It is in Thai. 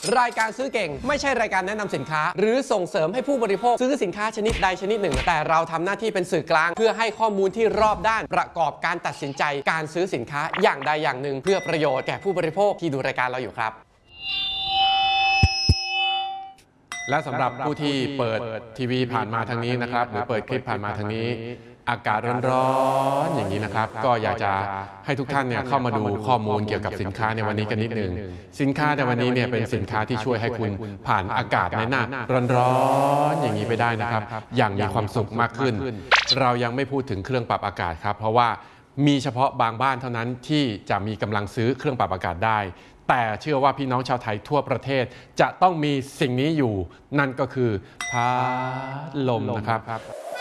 รายการซื้อเก่งไม่ใช่รายการแนะนำสินค้าหรือส่งเสริมให้ผู้บริโภคซื้อสินค้าชนิดใดชนิดหนึ่งแต่เราทำหน้าที่เป็นสื่อกลางเพื่อให้ข้อมูลที่รอบด้านประกอบการตัดสินใจการซื้อสินค้าอย่างใดอย่างหนึ่งเพื่อประโยชน์แก่ผู้บริโภคที่ดูรายการเราอยู่ครับและสำหรับผู้ที่เปิดทีวีผ่านมาทางนี้นะครับหรือเปิดคลิปผ่านมาทางนี้อากาศร้อนๆอย่างนี้นะครับก็อยากจะให้ทุกท่านเนี่ยเข้ามาดูข้อมูลเกี่ยวกับสินค้าในวันนี้กันนิดนึงสินค้าในวันนี้เนี่ยเป็นสินค้าที่ช่วยให้คุณผ่านอากาศในหน้าร้อนๆอย่างนี้ไปได้นะครับอย่างมีความสุขมากขึ้นเรายังไม่พูดถึงเครื่องปรับอากาศครับเพราะว่ามีเฉพาะบางบ้านเท่านั้นที่จะมีกำลังซื้อเครื่องปรับอากาศได้แต่เชื่อว่าพี่น้องชาวไทยทั่วประเทศจะต้องมีสิ่งนี้อยู่นั่นก็คือพัดลมนะครับ